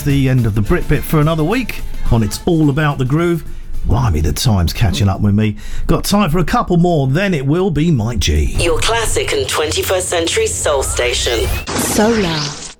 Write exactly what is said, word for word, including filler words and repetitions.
the end of the Brit Bit for another week on It's All About the Groove. Blimey, the time's catching up with me. Got time for a couple more, then it will be Mike G. Your classic and twenty-first century soul station. Solar.